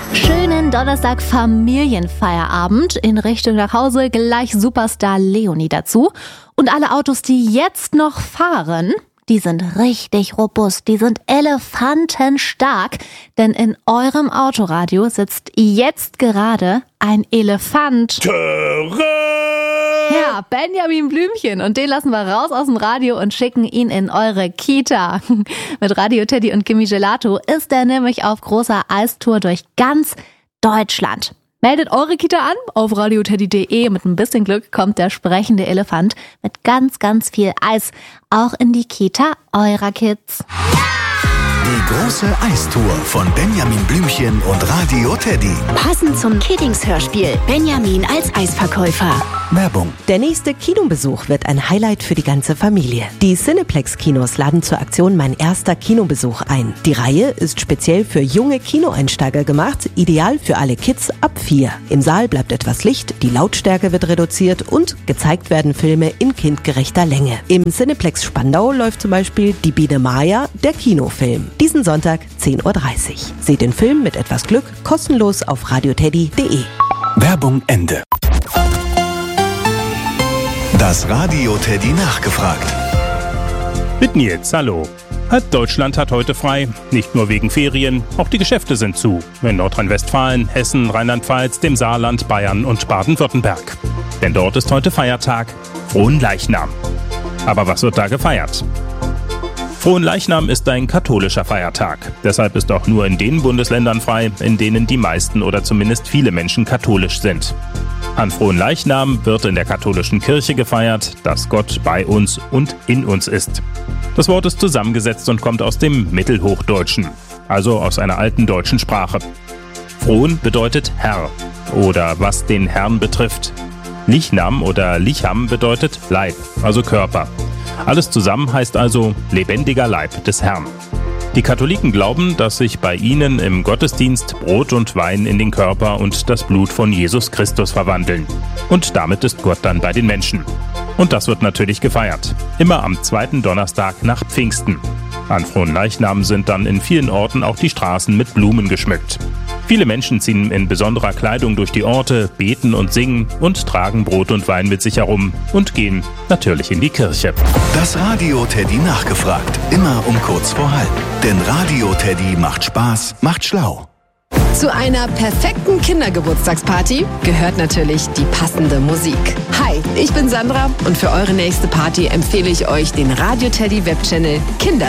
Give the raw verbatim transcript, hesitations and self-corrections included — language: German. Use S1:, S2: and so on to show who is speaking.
S1: Schönen Donnerstag Familienfeierabend. In Richtung nach Hause gleich Superstar Leonie dazu. Und alle Autos, die jetzt noch fahren, die sind richtig robust. Die sind elefantenstark. Denn in eurem Autoradio sitzt jetzt gerade ein Elefant.
S2: Töre!
S1: Ja, Benjamin Blümchen. Und den lassen wir raus aus dem Radio und schicken ihn in eure Kita. Mit Radio Teddy und Kimi Gelato ist er nämlich auf großer Eistour durch ganz Deutschland. Meldet eure Kita an auf radioteddy punkt de. Mit ein bisschen Glück kommt der sprechende Elefant mit ganz, ganz viel Eis auch in die Kita eurer Kids.
S3: Die große Eistour von Benjamin Blümchen und Radio Teddy.
S4: Passend zum Kiddings-Hörspiel Benjamin als Eisverkäufer.
S3: Werbung.
S5: Der nächste Kinobesuch wird ein Highlight für die ganze Familie. Die Cineplex-Kinos laden zur Aktion Mein erster Kinobesuch ein. Die Reihe ist speziell für junge Kinoeinsteiger gemacht, ideal für alle Kids ab vier. Im Saal bleibt etwas Licht, die Lautstärke wird reduziert und gezeigt werden Filme in kindgerechter Länge. Im Cineplex Spandau läuft zum Beispiel Die Biene Maya, der Kinofilm. Diesen Sonntag zehn Uhr dreißig. Seht den Film mit etwas Glück kostenlos auf radioteddy punkt de.
S3: Werbung Ende. Das Radio Teddy nachgefragt.
S2: Mit Nils, hallo. Halb Deutschland hat heute frei. Nicht nur wegen Ferien, auch die Geschäfte sind zu. In Nordrhein-Westfalen, Hessen, Rheinland-Pfalz, dem Saarland, Bayern und Baden-Württemberg. Denn dort ist heute Feiertag, Frohenleichnam. Aber was wird da gefeiert? Frohenleichnam ist ein katholischer Feiertag. Deshalb ist auch nur in den Bundesländern frei, in denen die meisten oder zumindest viele Menschen katholisch sind. An Frohenleichnam wird in der katholischen Kirche gefeiert, dass Gott bei uns und in uns ist. Das Wort ist zusammengesetzt und kommt aus dem Mittelhochdeutschen, also aus einer alten deutschen Sprache. Frohen bedeutet Herr oder was den Herrn betrifft. Lichnam oder Licham bedeutet Leib, also Körper. Alles zusammen heißt also lebendiger Leib des Herrn. Die Katholiken glauben, dass sich bei ihnen im Gottesdienst Brot und Wein in den Körper und das Blut von Jesus Christus verwandeln. Und damit ist Gott dann bei den Menschen. Und das wird natürlich gefeiert. Immer am zweiten Donnerstag nach Pfingsten. An Frohenleichnam sind dann in vielen Orten auch die Straßen mit Blumen geschmückt. Viele Menschen ziehen in besonderer Kleidung durch die Orte, beten und singen und tragen Brot und Wein mit sich herum und gehen natürlich in die Kirche.
S3: Das Radio Teddy nachgefragt. Immer um kurz vor halb. Denn Radio Teddy macht Spaß, macht schlau.
S6: Zu einer perfekten Kindergeburtstagsparty gehört natürlich die passende Musik. Hi, ich bin Sandra und für eure nächste Party empfehle ich euch den Radio Teddy Webchannel Kinder